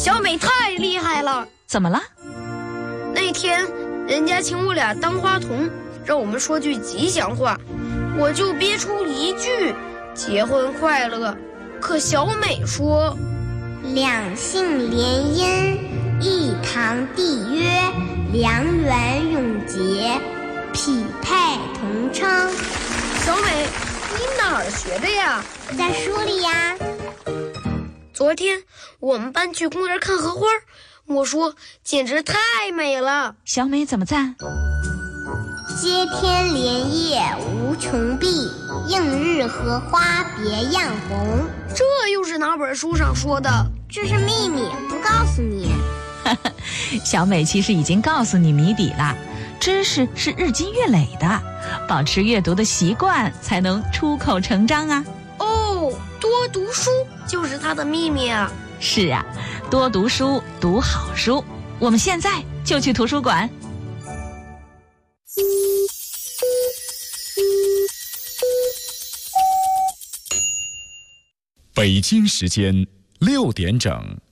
小美太厉害了。 怎么了？ 那天人家请我俩当花童，让我们说句吉祥话，我就憋出一句结婚快乐。可小美说， 两姓联姻，一堂缔约，良缘永结，匹配同称。 小美，你哪儿学的呀？ 在书里呀。 昨天我们班去公园看荷花，我说简直太美了。 小美怎么赞？ 接天莲叶无穷碧，映日荷花别样红。 这又是哪本书上说的？ 这是秘密，不告诉你。 小美其实已经告诉你谜底了，知识是日积月累的，保持阅读的习惯才能出口成章啊。 哦，多读书就是它的秘密啊。 是啊，多读书，读好书。我们现在就去图书馆。 北京时间6点整。